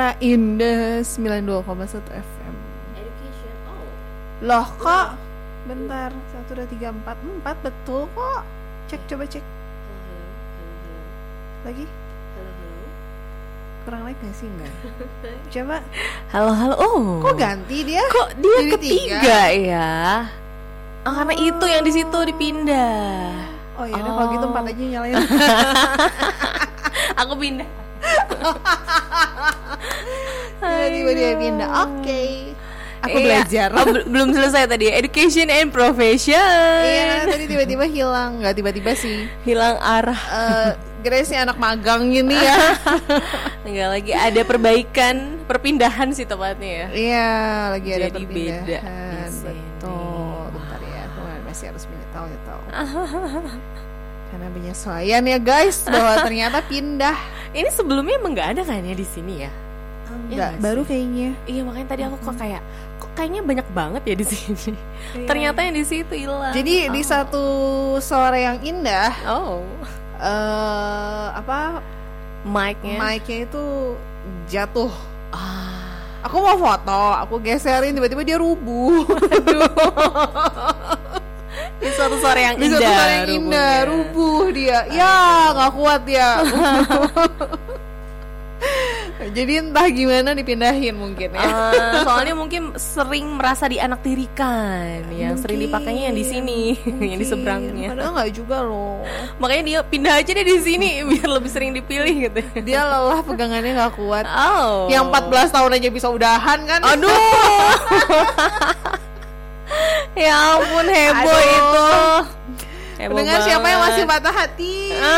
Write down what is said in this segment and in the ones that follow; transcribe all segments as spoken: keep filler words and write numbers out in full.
Indah sembilan puluh dua koma satu F M. Education. Oh. Loh kok? Bentar, satu, dua, tiga, empat, empat betul kok. Cek, coba cek. Halo, halo, halo, halo. Lagi? Halo, halo. Kurang like gak sih? Enggak. Coba. Halo, halo. Oh. Kok ganti dia? Kok dia Jadi ketiga tiga? ya? Oh, karena itu yang di situ dipindah. Oh iya, udah Oh. kalau gitu empat aja nyalain. Aku pindah. Tiba-tiba dia pindah. Oke. Aku Iya. belajar. Oh, bel- belum selesai tadi. Education and profession. Iya, tadi tiba-tiba hilang. Nggak tiba-tiba sih. Hilang arah. Eh, Grace nih anak magang gini ya. Enggak lagi ada perbaikan, perpindahan sih tepatnya ya. Iya, lagi ada Jadi perpindahan. beda di sini. Betul. Bentar ya, aku masih harus menyetel-nyetel. Karena penyesuaian ya guys, bahwa ternyata pindah. Ini sebelumnya emang nggak ada kan ya di sini ya? Enggak, nggak baru sih? kayaknya. Iya, makanya tadi aku kok kayak kok kayaknya banyak banget ya di sini. Iya. Ternyata yang di situ hilang. Jadi di Oh. satu sore yang indah, Oh, eh apa mic-nya. mic-nya itu jatuh. Ah. Aku mau foto, aku geserin tiba-tiba dia rubuh. Di suatu sore yang Di indah. satu sore yang indah, rubuhnya. rubuh dia. Ya, nggak kuat ya. Jadi entah gimana dipindahin mungkin ya. Ah, soalnya mungkin sering merasa dianaktirikan, yang sering Mungkin, dipakainya yang di sini, yang di mungkin. seberangnya. Padahal nggak juga loh. Makanya dia pindah aja deh di sini biar lebih sering dipilih gitu. Dia lelah, pegangannya nggak kuat. Oh. Yang empat belas tahun aja bisa udahan kan? Aduh. Ya ampun, heboh Aduh. itu. Heboh Dengan siapa yang masih banget. patah hati?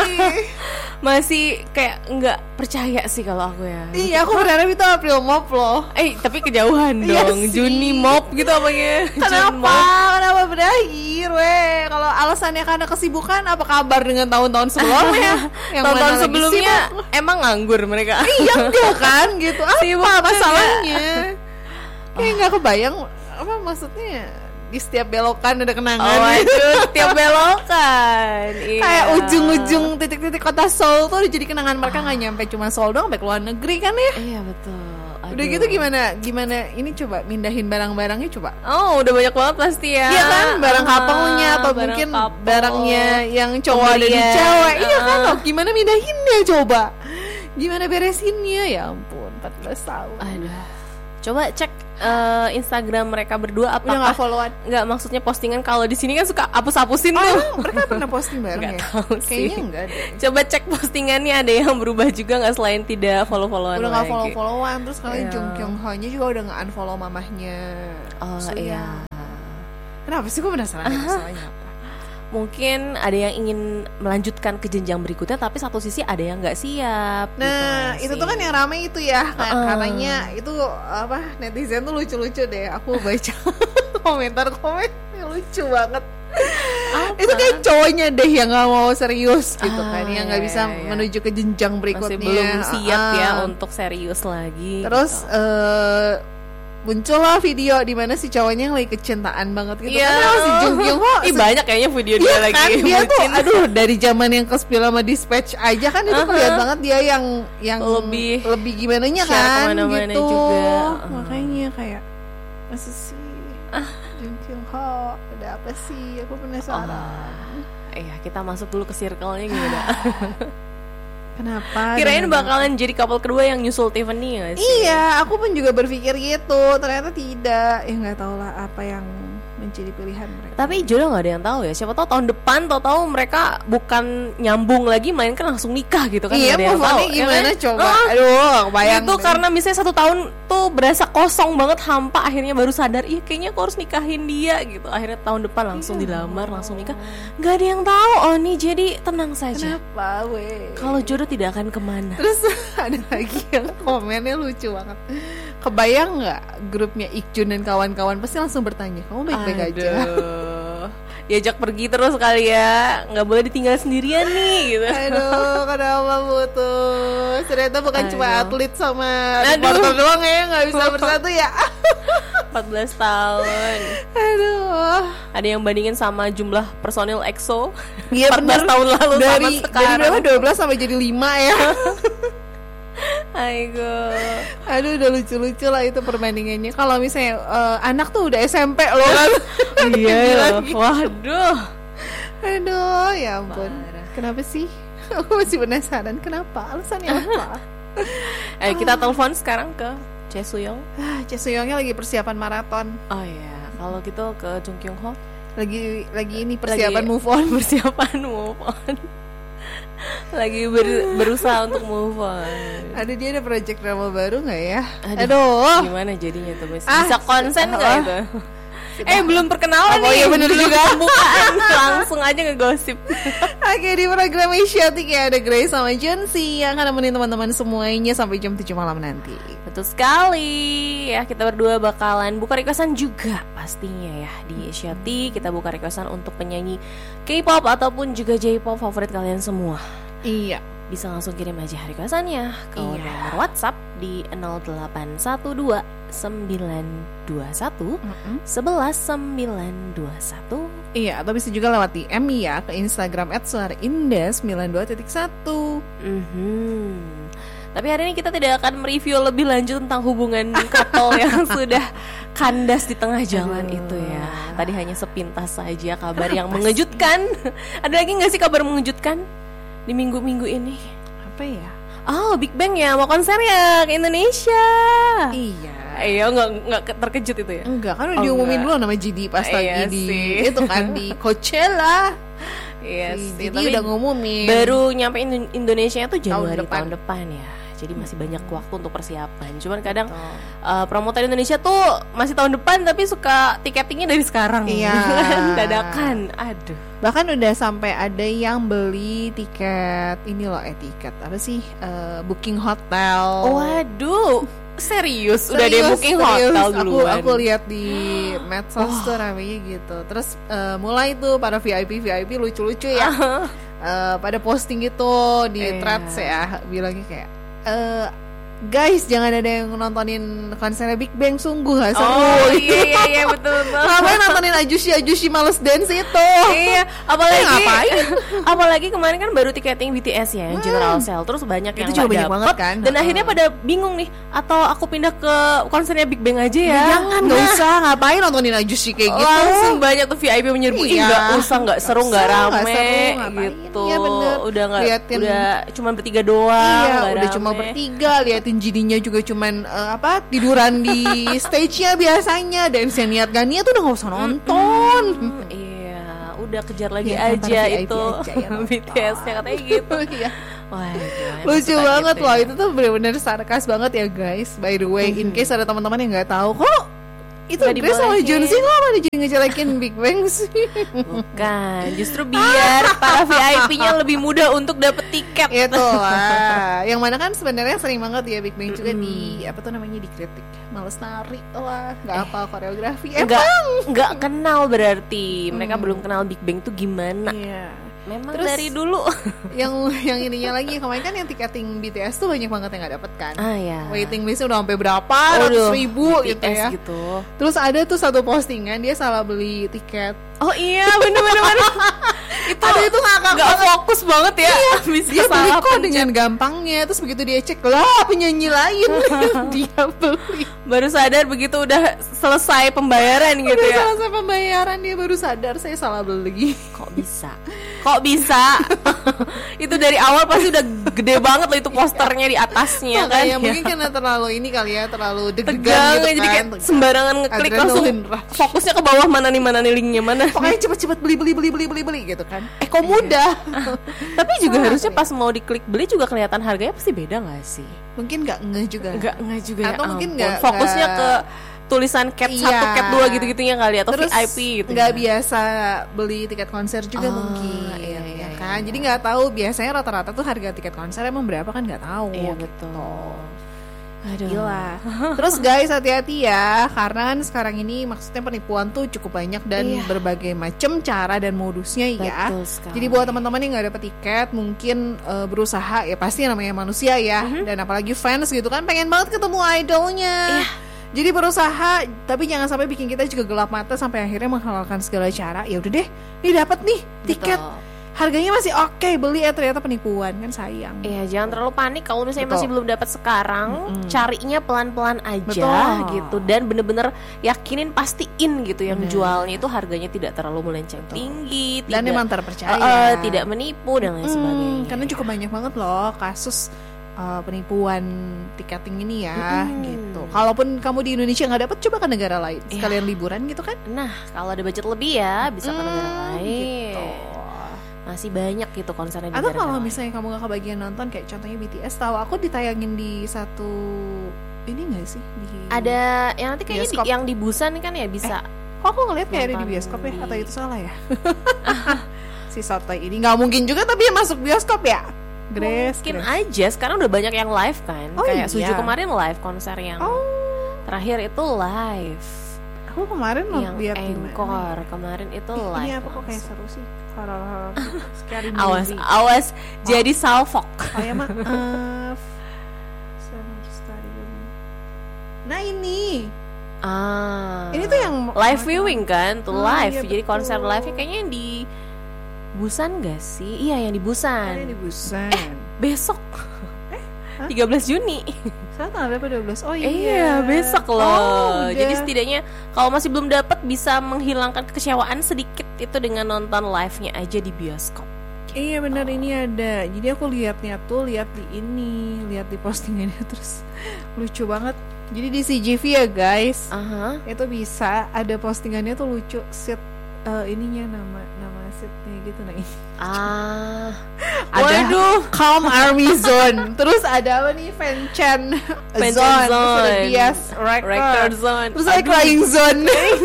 Masih kayak nggak percaya sih kalau aku ya. Iya, aku berharap itu April Mop loh. Eh, tapi kejauhan Iya dong. sih. Juni Mop gitu apa ya? Jun Kenapa? Mop. Kenapa berakhir, weh? Kalau alasannya karena kesibukan, apa kabar dengan tahun-tahun sebelumnya? Yang Tahun-tahun mana lagi sebelumnya sibuk? emang nganggur mereka. Iya enggak kan gitu. Sibuk Apa juga. masalahnya? Kayak nggak kebayang apa maksudnya di setiap belokan ada kenangan. Oh waduh, tiap belokan. Iya. Kayak ujung-ujung titik-titik kota Seoul tuh udah jadi kenangan mereka nggak nyampe cuma Seoul doang, sampai ke luar negeri kan ya. Iya betul. Udah Aduh. gitu gimana? Gimana ini coba mindahin barang-barangnya coba. Oh, udah banyak banget pasti ya. Iya kan, barang Ah, couple-nya atau barang mungkin couple. barangnya yang cowok ada di Pemberian. cewek. Iya kan, Ah. loh. Gimana mindahinnya coba? Gimana beresinnya? Ya ampun, empat belas tahun. Aduh. Coba cek eh, Instagram mereka berdua Udah apakah nggak followan? nggak maksudnya postingan. Kalau di sini kan suka hapus-hapusin Oh, tuh. emang mereka pernah posting bareng Nggak ya? tahu sih. Kayaknya enggak deh. Coba cek postingannya ada yang berubah juga nggak selain tidak follow-followan Udah nggak lagi. follow-followan. Terus kalian Iya. Jung Kyung Ho nya juga udah nggak unfollow mamahnya. Oh So, iya. Kenapa sih gue penasaran deh masalahnya apa? Mungkin ada yang ingin melanjutkan ke jenjang berikutnya, tapi satu sisi ada yang nggak siap. Nah, gitu itu sih. tuh kan yang rame itu ya. Ka- Uh-uh. Katanya itu apa? Netizen tuh lucu-lucu deh. Aku baca komentar-komennya lucu banget. Apa? Itu kayak cowoknya deh yang nggak mau serius gitu Ah, kan, yang nggak iya, bisa iya, iya. menuju ke jenjang berikutnya. masih belum siap Uh-uh. ya untuk serius lagi. Terus gitu. eh muncullah video di mana si cowoknya yang lagi kecintaan banget gitu. Iya. Kan si Jung Kyung Ho Ih, se- banyak kayaknya video dia Iya lagi kan, dia tuh bucin. aduh dari zaman yang ke spill sama Dispatch aja kan itu Uh-huh. kelihatan banget dia yang yang Lebih lebih gimana nya share kan kemana-mana gitu. juga. Uh-huh. Makanya kayak masa sih Ah. Jung Kyung Ho ada apa sih? Aku penasaran. Iya, kita masuk dulu ke circle-nya gimana. Kenapa? Kirain Dan- bakalan jadi couple kedua yang nyusul Tiffany gak sih? Iya, aku pun juga berpikir gitu. Ternyata tidak. Ya nggak tahu lah apa yang menjadi pilihan mereka. Tapi jodoh nggak ada yang tahu ya. Siapa tahu tahun depan tahu-tahu mereka bukan nyambung lagi, main kan langsung nikah gitu kan. Iya, nggak ada yang move tahu, on-nya ya gimana kan? coba? Ah, Aduh, bayang itu karena misalnya satu tahun tuh berasa kosong banget, hampa, akhirnya baru sadar, iya kayaknya aku harus nikahin dia gitu. Akhirnya tahun depan langsung Iya. dilamar, langsung nikah. Nggak ada yang tahu. Oh nih, jadi tenang saja. Kenapa, weh? Kalau jodoh tidak akan kemana. Terus ada lagi yang komennya lucu banget. Kebayang nggak grupnya Ikjun dan kawan-kawan pasti langsung bertanya, kamu baik-baik aja? Aduh, diajak pergi terus kali ya, nggak boleh ditinggal sendirian nih gitu. Aduh, kenapa putus? Ternyata bukan cuma Aduh. atlet sama Aduh. reporter doang ya nggak bisa bersatu ya. empat belas tahun. Aduh. Ada yang bandingin sama jumlah personil EXO. Iya empat belas bener. tahun lalu dari, sama dari sekarang. berapa? dua belas sampai jadi lima ya. Aigo. Aduh udah lucu-lucu lah itu perbandingannya. Kalau misalnya uh, anak tuh udah S M P loh kan. Iya. Waduh. Aduh ya ampun. Parah. Kenapa sih? Aku masih penasaran kenapa? Alasannya apa? Eh kita telepon sekarang ke Chae Suyong. Ah, Chae Suyongnya lagi persiapan maraton. Oh iya. Kalau gitu ke Jung Kyung Ho. Lagi lagi ini persiapan Lagi move on. Persiapan move on. Lagi ber, berusaha untuk move on. Ada dia ada project drama baru nggak ya? Aduh, Aduh. gimana jadinya tuh Mas? Ah, Bisa konsen nggak ah. itu? Eh belum perkenalan Oh, nih. iya, bener Belum juga. pembukaan. Langsung aja ngegosip. Oke di program Asiatic ya ada Grace sama Junsi yang akan nemenin teman-teman semuanya sampai jam tujuh malam nanti. Betul sekali. Ya kita berdua bakalan buka requestan juga pastinya ya di Asiatic. Kita buka requestan untuk penyanyi K-pop ataupun juga J-pop favorit kalian semua. Iya. Bisa langsung kirim aja requestannya ke Iya. nomor WhatsApp di nol delapan satu dua sembilan dua satu sebelas sembilan dua satu. Iya, atau bisa juga lewat D M ya ke Instagram et suara indah sembilan dua titik satu. Mhm. Tapi hari ini kita tidak akan mereview lebih lanjut tentang hubungan couple yang sudah kandas di tengah jalan Aduh. itu ya. Tadi hanya sepintas saja kabar yang mengejutkan. Ada lagi nggak sih kabar mengejutkan di minggu-minggu ini? Apa ya? Oh, Big Bang ya mau konser ya ke Indonesia. Iya. Iya, nggak nggak ke- terkejut itu ya? Enggak, kan udah Oh, diumumin enggak. dulu nama G D pas lagi Iya di sih. itu kan di Coachella. Iya Si sih, G D tapi udah ngumumin. baru nyampe Indo- Indonesia tuh Januari depan. tahun depan ya. Jadi masih banyak waktu untuk persiapan. Cuman kadang Betul. uh, promotor Indonesia tuh masih tahun depan tapi suka tiketingnya dari sekarang. Iya. Dadakan. Aduh. Bahkan udah sampai ada yang beli tiket ini loh, eh tiket apa sih? Eh, booking hotel. Waduh. Serius, udah Serius, deh booking serius. hotel Aku duluan. aku lihat di medsos tuh ramenya gitu. Terus eh, mulai tuh para V I P V I P lucu-lucu ya. Eh, pada posting gitu di Iya. threads ya, bilangnya kayak eh guys jangan ada yang nontonin konsernya Big Bang, sungguh gak seru. Oh iya iya iya betul betul. Ngapain nontonin Ajushi Ajushi males dance itu? Iya, apalagi Eh, ngapain? apalagi kemarin kan baru tiketing B T S ya, yang General Sale, terus banyak Itu yang juga nggak banyak banget dapet, kan. dan Heeh. akhirnya pada bingung nih, atau aku pindah ke konsernya Big Bang aja ya? Jangan, nggak usah, ngapain nontonin Ajushi kayak gitu. Langsung banyak tuh V I P menyerbu, ih Iya. nggak usah, nggak seru, Nggak nggak usah, nggak rame seru, ngapain? gitu. Iya, bener. Udah nggak, Liatin- udah cuma bertiga doang. Iya, nggak udah cuma rame. bertiga, liatin G D-nya juga cuman eh, apa tiduran di stage-nya biasanya, dance-nya niat gak niat tuh udah gak usah nonton. Hmm, iya, udah kejar lagi Iya, aja para V I P itu aja ya nonton. B T S-nya katanya gitu. Iya. Wah, gimana Lucu suka banget gitu loh, ya. itu tuh bener-bener sarkas banget ya guys. By the way, in case ada teman-teman yang nggak tahu kok itu Nggak Grace sama dibolehin. Junsi kok malah jadi ngejelekin Big Bang sih. Bukan, justru biar para V I P-nya lebih mudah untuk dapet tiket. Itu lah. Yang mana kan sebenarnya sering banget ya Big Bang juga di apa tuh namanya dikritik. Males nari lah, nggak hafal koreografi. Enggak, Emang. enggak kenal berarti. Mereka Hmm. belum kenal Big Bang tuh gimana. Iya. Memang Terus- dari dulu. yang yang ininya lagi kemarin kan yang tiketing B T S tuh banyak banget yang nggak dapet kan. Ah ya. Waiting listnya udah sampai berapa ratus Waduh, ribu B T S gitu ya. gitu. Terus ada tuh satu postingan dia salah beli tiket. Oh iya, bener-bener. itu Aduh itu ngakak nggak banget. fokus banget ya. Bisa Dia beli salah kok pencet. dengan gampangnya. Terus begitu dia cek lah penyanyi lain dia beli. Baru sadar begitu udah selesai pembayaran gitu Udah ya. selesai pembayaran dia baru sadar saya salah beli. Kok bisa? Kok bisa? Itu dari awal pasti udah gede banget loh itu posternya di atasnya kan. Makanya mungkin karena terlalu ini kali ya terlalu deg-degan tegang gitu jadi kan. kayak sembarangan ngeklik langsung Adrenalin rush. fokusnya ke bawah, mana nih mana nih linknya mana. Pokoknya cepet-cepet beli beli beli beli beli beli gitu kan. Eh kok mudah. Tapi juga Salah harusnya ya. pas mau diklik beli juga kelihatan harganya pasti beda nggak sih? Mungkin nggak ngeh juga. Enggak enggak juga ya. Atau mungkin ampun. nggak- fokusnya nggak- ke tulisan cat Iya. satu, cat dua gitu-gitunya kali, atau Terus V I P gitu. nggak ya. biasa beli tiket konser juga Oh, mungkin iya, ya iya, kan. iya. Jadi nggak tahu biasanya rata-rata tuh harga tiket konser emang berapa kan nggak tahu. Iya gitu. betul. Aduh. Gila. Terus guys hati-hati ya, karena kan sekarang ini maksudnya penipuan tuh cukup banyak dan Iya. berbagai macam cara dan modusnya ya. Betul sekali. Jadi buat teman-teman yang nggak dapet tiket, mungkin eh, berusaha ya pasti namanya manusia ya, Mhm. dan apalagi fans gitu kan pengen banget ketemu idolnya. Iya. Jadi berusaha, tapi jangan sampai bikin kita juga gelap mata sampai akhirnya menghalalkan segala cara. Ya udah deh, ini dapat nih tiket. Betul. harganya masih oke, beli ya ternyata penipuan, kan sayang. Iya, jangan terlalu panik kalau misalnya Betul. masih belum dapat sekarang, Mm-mm. carinya pelan-pelan aja Betul. gitu, dan bener-bener yakinin pastiin gitu yang Bener. jualnya itu harganya tidak terlalu melenceng Betul. tinggi, Dan tidak emang terpercaya. eh, eh, tidak menipu dan lain Hmm, sebagainya. karena cukup banyak banget loh kasus uh, penipuan tiketing ini ya, Mm-mm. gitu. Kalaupun kamu di Indonesia nggak dapat, coba ke negara lain Iya. sekalian liburan gitu kan? Nah, kalau ada budget lebih ya bisa ke negara Hmm, lain. gitu. Masih banyak gitu konsernya di Atau negara kalau lain. misalnya kamu gak kebagian nonton, kayak contohnya B T S, tahu aku ditayangin di satu ini nggak sih di ada yang nanti kayaknya di, bioskop. yang di Busan kan ya bisa. Oh, aku ngeliat kayak ada di nonton bioskop ya, di- atau itu salah ya? Si Sotoy ini nggak mungkin juga, tapi ya masuk bioskop ya, Grace. Mungkin Grace. aja sekarang udah banyak yang live kan. Oh, Kayak Suju iya. kemarin live konser yang Oh, terakhir itu live. aku kemarin mau Yang lihat di mana? encore kemarin itu Ih, live. Ini apa kok kayak langsung. seru sih? Horor-horor, scary Awas, movie. awas jadi salfok. Oh ya maaf. Seven Stadium. Nah ini, Ah. ini tuh yang live viewing kan, tuh Oh, live. iya, Jadi betul. konser live kayaknya yang di Busan gak sih? Iya, yang di Busan. Ini di Busan. Besok. hah? tiga belas Juni. Sekarang tanggal berapa? dua belas. Oh iya. Iya, besok loh. Oh, udah. Jadi setidaknya kalau masih belum dapat bisa menghilangkan kekecewaan sedikit itu dengan nonton live-nya aja di bioskop. Iya benar, ini ada. Jadi aku lihatnya tuh lihat di ini, lihat di postingannya terus lucu banget. Jadi di C G V ya guys, Aha. itu bisa ada postingannya tuh lucu, seat eh, ininya nama nama seatnya gitu nah ini. Ah. Ada Waduh. Calm Army Zone, terus ada apa nih Fanchan Fanchan Zone, terus ada Zone. Bias Record Record, zone. terus ada Aduh. Crying Zone.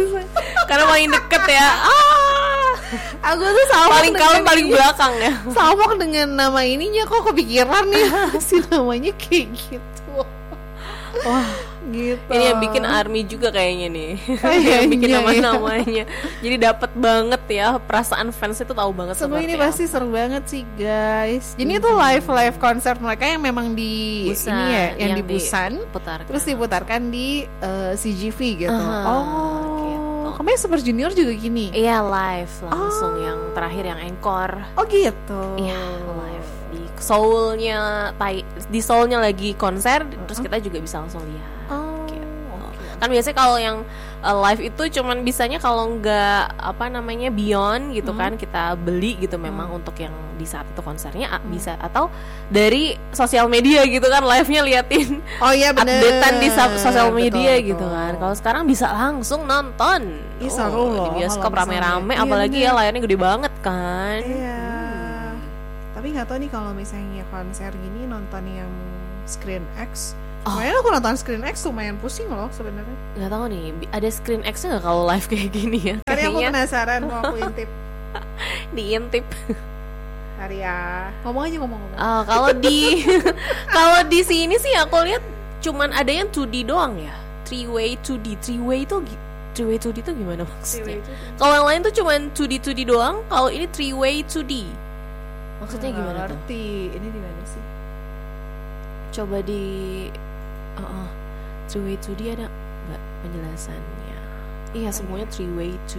Karena paling deket ya. Ah. Aku tuh sama Paling kalem paling belakang ya. sama dengan nama ininya kok kepikiran ya si namanya kayak gitu. Wah, gitu. Ini yang bikin Army juga kayaknya nih. Kayaknya, Yang bikin ya. nama-namanya. Jadi dapat banget ya perasaan fans itu tahu banget Semua seperti ini pasti apa. seru banget sih guys. Jadi itu live live konser mereka yang memang di Busan, ini ya, yang, yang di Busan, diputarkan. terus diputarkan di eh, C G V gitu. Aha, oh, gitu. kemarin Super Junior juga gini. Iya live langsung Oh. yang terakhir yang encore. Oh gitu. Iya live di Seoulnya, Tai- di Seoulnya lagi konser, terus kita juga bisa langsung lihat. Oh, Gitu. oke. Kan biasanya kalau yang uh, live itu cuman bisanya kalau nggak apa namanya Beyond gitu Hmm. kan kita beli gitu memang untuk yang di saat itu konsernya a- bisa atau dari sosial media gitu kan live-nya liatin Oh iya bener. updatean di sa- sosial media Betul, gitu betul. kan. Kalau sekarang bisa langsung nonton. Ih, seru loh Di bioskop kalau misalnya. rame-rame Iya, apalagi bener. ya layarnya gede banget kan. Iya. Hmm. Tapi nggak tahu nih kalau misalnya konser gini nonton yang Screen X. Oh. Kemarin aku nonton Screen X lumayan pusing loh sebenarnya. Nggak tahu nih bi- ada Screen X-nya nggak kalau live kayak gini ya? Tadi aku Kayaknya penasaran mau aku intip. diintip. Hari ya. Ngomong aja ngomong-ngomong. Oh, kalau di kalau di sini sih aku lihat cuman ada yang two D doang ya. Three way two D. Three way itu gi- three way two D itu gimana maksudnya? Kalau yang lain tuh cuman two D two D doang, kalau ini three way two D. Maksudnya Nggak gimana tuh? ngerti. Ini di mana sih? Coba di oh, oh. three way two D ada nggak penjelasannya? Iya, semuanya three way two